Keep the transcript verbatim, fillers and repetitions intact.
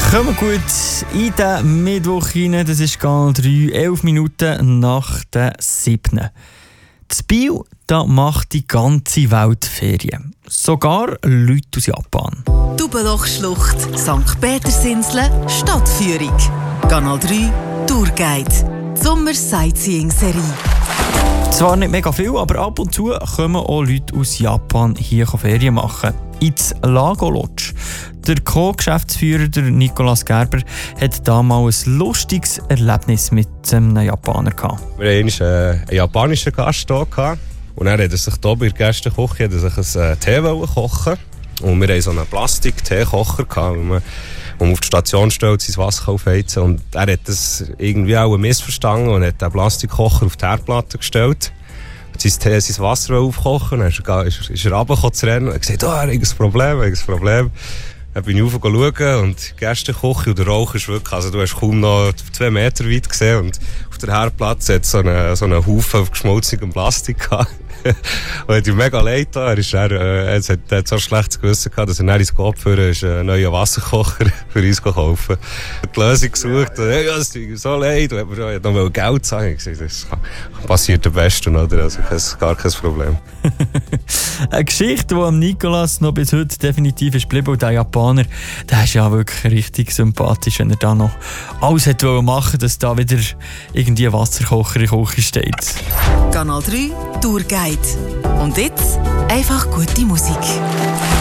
Kommen gut in den Mittwoch rein. Das ist Kanal drei, elf Minuten nach der siebten. Das Biel, da macht die ganze Welt Ferien. Sogar Leute aus Japan. Dubelochschlucht, Sankt Petersinsel, Stadtführung. Kanal drei, Tourguide. Die Sommer-Sightseeing-Serie. Zwar nicht mega viel, aber ab und zu kommen auch Leute aus Japan hier Ferien machen. Ins Lago Lodge. Der Co-Geschäftsführer der Nicolas Gerber hat damals ein lustiges Erlebnis mit einem Japaner gehabt. Wir hatten einen japanischen Gast hier und er hat sich hier bei der Gästeküche hat sich einen Tee kochen. Und wir hatten so einen Plastik-Teekocher, wo man, wo man auf die Station stellt, sein Wasser aufheizen. Und er hat das irgendwie auch missverstanden und hat den Plastikkocher auf die Herdplatte gestellt. Sein, Tee, sein Wasser aufkochen, dann ist er, ist, ist er runtergekommen zu rennen und hat gesagt, oh, er hat ein Problem, ein Problem. Dann bin ich raufgeschaut und die Gästeküche und der Rauch ist wirklich, also du hast kaum noch zwei Meter weit gesehen und auf der Herdplatte hat es so einen, so einen Haufen auf geschmolzenem Plastik gehabt. Und er hat ihm mega leid getan. Er, ist dann, äh, er hat, er hat so ein schlechtes Gewissen gehabt, dass er dann ins Kopf für einen neuen Wasserkocher für uns kaufen. Er hat die Lösung gesucht. Und, hey, ja, es tut mir so leid. Und er hat noch Geld zahlen. Ich gesagt, das passiert am besten, oder? Also, das ist gar kein Problem. Eine Geschichte, die am Nicolas noch bis heute definitiv ist geblieben. Und der Japaner, der ist ja wirklich richtig sympathisch, wenn er da noch alles hat machen wollte, dass da wieder irgendwie ein Wasserkocher in der Küche steht. Kanal drei, Tourguide. Und jetzt einfach gute Musik.